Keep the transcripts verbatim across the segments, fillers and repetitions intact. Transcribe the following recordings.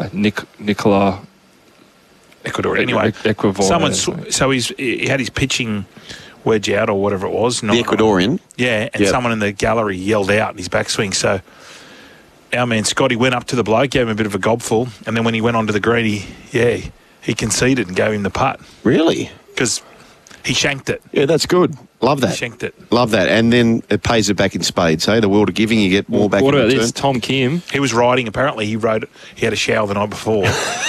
guy, Nick Nicola Ecuador. Anyway, Ecuador. Someone, so he's he had his pitching wedge out or whatever it was. The Ecuadorian? Yeah, and yep. someone in the gallery yelled out in his backswing. So our man Scotty went up to the bloke, gave him a bit of a gobful, and then when he went onto the green, he, yeah, he conceded and gave him the putt. Really? Because he shanked it. Yeah, that's good. Love that. He shanked it. Love that. And then it pays it back in spades, hey? The world of giving, you get more back what in about return. this? Tom Kim. He was riding, apparently he rode, he had a shower the night before.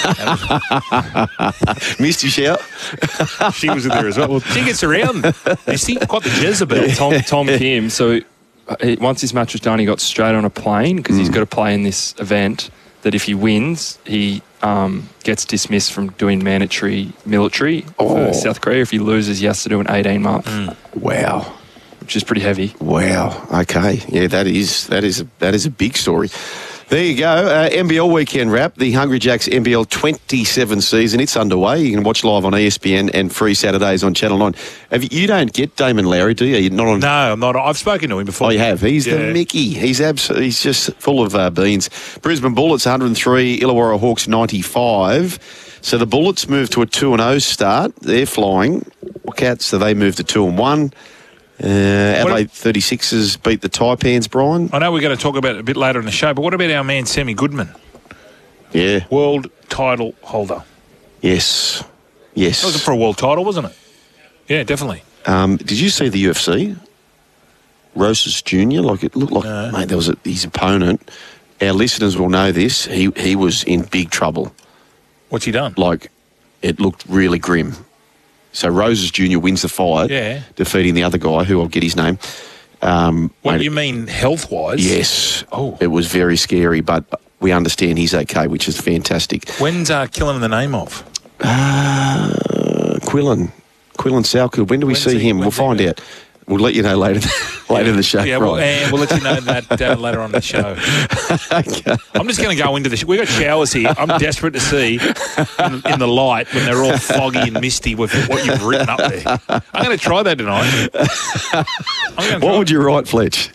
Missed your shower? She was in there as well. Well, she gets around. You see, quite the Jezebel. Tom, Tom Kim, so he, once his match was done, he got straight on a plane because mm. he's got to play in this event that if he wins, he um, gets dismissed from doing mandatory military oh. for South Korea. If he loses, he has to do an eighteen-month. Mm. Wow. Which is pretty heavy. Wow. Okay. Yeah, that is that is a, that is a big story. There you go. Uh, N B L weekend wrap. The Hungry Jacks N B L twenty-seven season. It's underway. You can watch live on E S P N and free Saturdays on Channel nine. Have you, you don't get Damon Lowry, do you? You're not on. No, I'm not. I've spoken to him before. Oh, you have. He's yeah. the Mickey. He's absolutely. He's just full of uh, beans. Brisbane Bullets one hundred three. Illawarra Hawks ninety-five. So the Bullets move to a two and oh start. They're flying. Cats. So they move to two and one. Uh, Adelaide thirty-sixers beat the Taipans, Brian. I know we're going to talk about it a bit later in the show, but what about our man Sammy Goodman? Yeah. World title holder. Yes. Yes. That was for a world title, wasn't it? Yeah, definitely. Um, did you see the U F C? Rosas Junior Like, it looked like, no. mate, there was a, his opponent. Our listeners will know this. He, he was in big trouble. What's he done? Like, it looked really grim. So Roses Junior wins the fight, yeah. defeating the other guy, who I'll get his name. Um, what mate, do you mean health-wise? Yes. Oh. It was very scary, but we understand he's okay, which is fantastic. When's uh, Killen the name of? Uh, Quillen. Quillen Salku. When do we when's see he, him? We'll find out. We'll let you know later later yeah. in the show. Yeah, well, and we'll let you know that uh, later on in the show. Okay. I'm just going to go into the... Sh- We've got showers here. I'm desperate to see in, in the light when they're all foggy and misty with what you've written up there. I'm going to try that tonight. I'm what would you write, Fletch?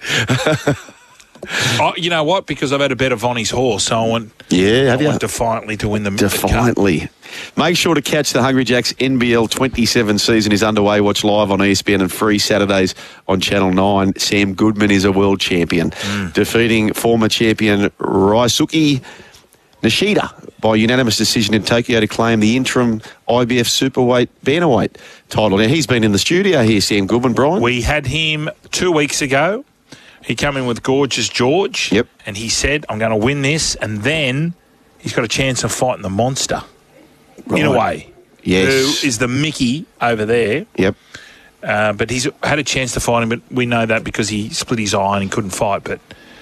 Oh, you know what? Because I've had a bet of Vonnie's horse, so I want, yeah, have I you? want Defiantly to win the Defiantly. The Make sure to catch the Hungry Jacks N B L twenty-seven season is underway. Watch live on E S P N and free Saturdays on Channel nine. Sam Goodman is a world champion, mm. defeating former champion Ryosuke Nishida by unanimous decision in Tokyo to claim the interim I B F Superweight Bantamweight title. Now, he's been in the studio here, Sam Goodman, Brian. We had him two weeks ago. He came in with Gorgeous George, yep. and he said, I'm going to win this, and then he's got a chance of fighting the monster, right. in a way, yes. who is the Mickey over there. Yep. Uh, but he's had a chance to fight him, but we know that because he split his eye and he couldn't fight. But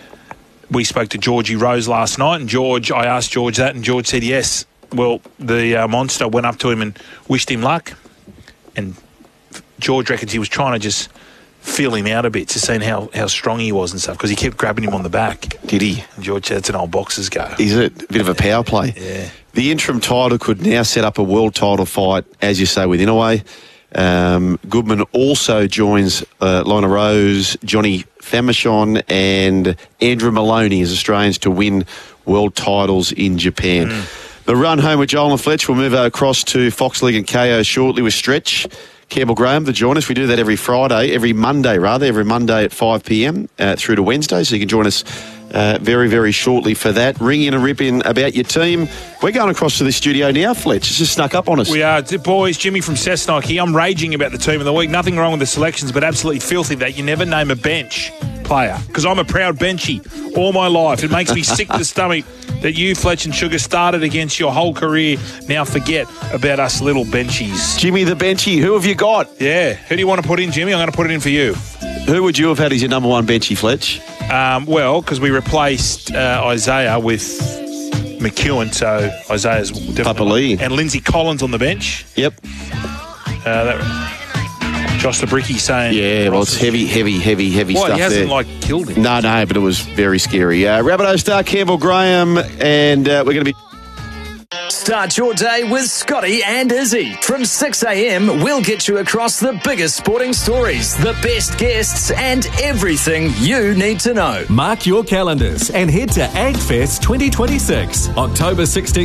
we spoke to Georgie Rose last night, and George, I asked George that, and George said yes. Well, the uh, monster went up to him and wished him luck, and George reckons he was trying to just feel him out a bit, just seeing how, how strong he was and stuff, because he kept grabbing him on the back. Did he? And George said, that's an old boxer's go. Is it? A bit of a power play. Yeah. The interim title could now set up a world title fight, as you say, with Inoue. Um, Goodman also joins uh, Lona Rose, Johnny Famechon and Andrew Maloney as Australians to win world titles in Japan. Mm. The run home with Joel and Fletch will move across to Fox League and K O shortly with Stretch Campbell Graham to join us. We do that every Friday, every Monday rather, every Monday at five p.m. Uh, through to Wednesday, so you can join us uh, very, very shortly for that. Ring in and rip in about your team. We're going across to the studio now, Fletch. It's just snuck up on us. We are. Boys, Jimmy from Cessnock here. I'm raging about the team of the week. Nothing wrong with the selections, but absolutely filthy that you never name a bench player, because I'm a proud benchy all my life. It makes me sick to the stomach that you, Fletch and Sugar, started against your whole career. Now forget about us little benchies. Jimmy the benchy, who have you got? Yeah, who do you want to put in, Jimmy? I'm going to put it in for you. Who would you have had as your number one benchy, Fletch? Um, well, because we replaced uh, Isaiah with McEwen, so Isaiah's definitely... Papali. And Lindsay Collins on the bench. Yep. Uh, that, Josh the Bricky saying... Yeah, well, it's heavy, heavy, heavy, heavy what, stuff he hasn't, there. like, killed him? No, no, but it was very scary. Uh, Rabbitoh star Campbell Graham, and uh, we're going to be... Start your day with Scotty and Izzy. From six a.m, we'll get you across the biggest sporting stories, the best guests, and everything you need to know. Mark your calendars and head to AgFest twenty twenty-six, October sixteenth.